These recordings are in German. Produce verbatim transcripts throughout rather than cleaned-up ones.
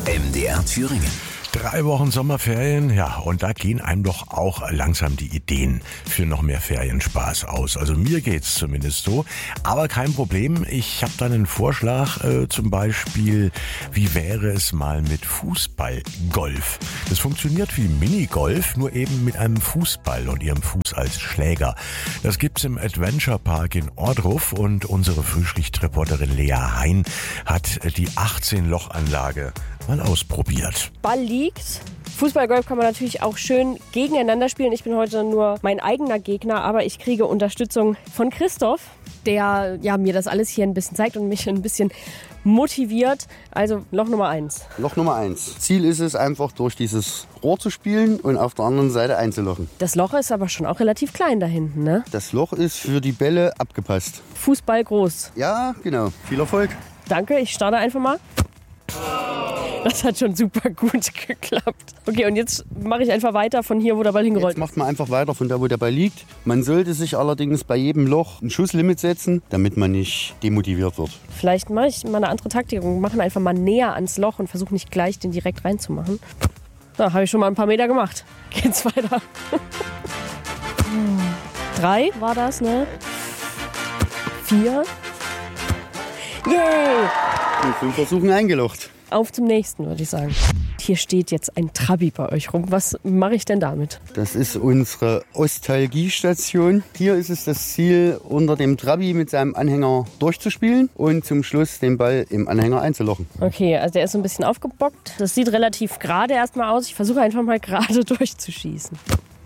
M D R Thüringen. Drei Wochen Sommerferien, ja, und da gehen einem doch auch langsam die Ideen für noch mehr Ferienspaß aus. Also mir geht's zumindest so, aber kein Problem. Ich habe da einen Vorschlag, äh, zum Beispiel, wie wäre es mal mit Fußballgolf? Das funktioniert wie Minigolf, nur eben mit einem Fußball und ihrem Fuß als Schläger. Das gibt's im Adventure Park in Ohrdruf und unsere Frühschichtreporterin Lea Hein hat die achtzehn-Loch-Anlage mal ausprobiert. Ball liegt. Fußballgolf kann man natürlich auch schön gegeneinander spielen. Ich bin heute nur mein eigener Gegner, aber ich kriege Unterstützung von Christoph, der ja, mir das alles hier ein bisschen zeigt und mich ein bisschen motiviert. Also Loch Nummer eins. Loch Nummer eins. Ziel ist es einfach, durch dieses Rohr zu spielen und auf der anderen Seite einzulochen. Das Loch ist aber schon auch relativ klein da hinten, ne? Das Loch ist für die Bälle abgepasst. Fußball groß. Ja, genau. Viel Erfolg. Danke, ich starte einfach mal. Das hat schon super gut geklappt. Okay, und jetzt mache ich einfach weiter von hier, wo der Ball hingerollt ist. Jetzt macht man einfach weiter von da, wo der Ball liegt. Man sollte sich allerdings bei jedem Loch ein Schusslimit setzen, damit man nicht demotiviert wird. Vielleicht mache ich mal eine andere Taktik und mache einfach mal näher ans Loch und versuche nicht gleich den direkt reinzumachen. Da habe ich schon mal ein paar Meter gemacht. Geht's weiter. Drei war das, ne? Vier. Yay! Mit fünf Versuchen eingelocht. Auf zum nächsten, würde ich sagen. Hier steht jetzt ein Trabi bei euch rum. Was mache ich denn damit? Das ist unsere Ostalgiestation. Hier ist es das Ziel, unter dem Trabi mit seinem Anhänger durchzuspielen und zum Schluss den Ball im Anhänger einzulochen. Okay, also der ist so ein bisschen aufgebockt. Das sieht relativ gerade erstmal aus. Ich versuche einfach mal gerade durchzuschießen.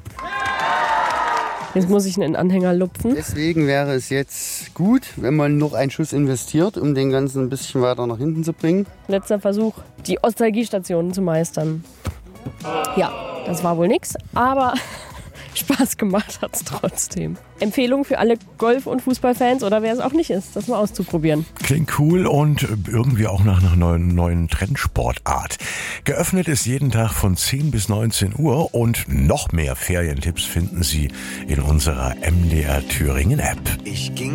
Jetzt muss ich einen Anhänger lupfen. Deswegen wäre es jetzt gut, wenn man noch einen Schuss investiert, um den Ganzen ein bisschen weiter nach hinten zu bringen. Letzter Versuch, die Ostalgiestationen zu meistern. Ja, das war wohl nix, aber Spaß gemacht hat's trotzdem. Empfehlung für alle Golf- und Fußballfans oder wer es auch nicht ist, das mal auszuprobieren. Klingt cool und irgendwie auch nach einer neuen, neuen Trendsportart. Geöffnet ist jeden Tag von zehn bis neunzehn Uhr und noch mehr Ferientipps finden Sie in unserer M D R Thüringen App. Ich ging